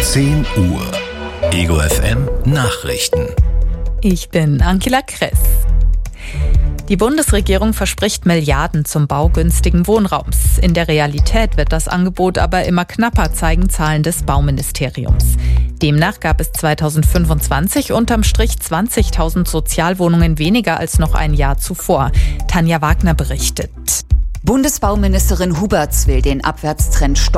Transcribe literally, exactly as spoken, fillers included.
zehn Uhr. Ego F M Nachrichten. Ich bin Angela Kress. Die Bundesregierung verspricht Milliarden zum Bau günstigen Wohnraums. In der Realität wird das Angebot aber immer knapper, zeigen Zahlen des Bauministeriums. Demnach gab es zweitausendfünfundzwanzig unterm Strich zwanzigtausend Sozialwohnungen weniger als noch ein Jahr zuvor. Tanja Wagner berichtet. Bundesbauministerin Huberts will den Abwärtstrend stoppen.